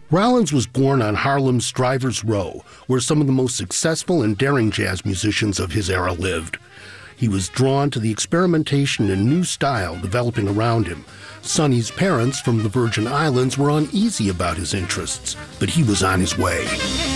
Rollins was born on Harlem's Strivers Row, where some of the most successful and daring jazz musicians of his era lived. He was drawn to the experimentation and new style developing around him. Sonny's parents from the Virgin Islands were uneasy about his interests, but he was on his way.